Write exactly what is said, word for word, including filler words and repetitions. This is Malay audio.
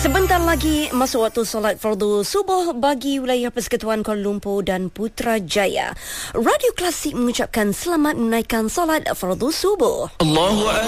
Sebentar lagi masuk waktu solat fardu subuh bagi wilayah Persekutuan Kuala Lumpur dan Putrajaya. Radio Klasik mengucapkan selamat menunaikan solat fardu subuh. Allahu